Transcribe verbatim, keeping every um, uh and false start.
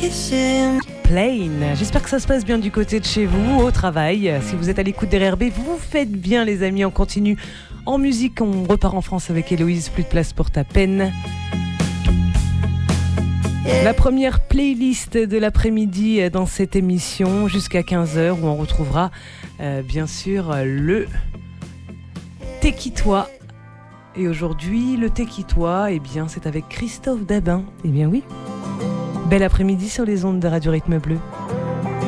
Plain. J'espère que ça se passe bien du côté de chez vous, au travail. Si vous êtes à l'écoute des R R B, vous faites bien les amis, on continue en musique. On repart en France avec Héloïse, plus de place pour ta peine. La première playlist de l'après-midi dans cette émission jusqu'à quinze heures où on retrouvera euh, bien sûr le Téquitois. Et aujourd'hui, le Téquitois, eh bien, c'est avec Christophe Dabin. Eh bien oui. Bel après-midi sur les ondes de Radio Rythme Bleu.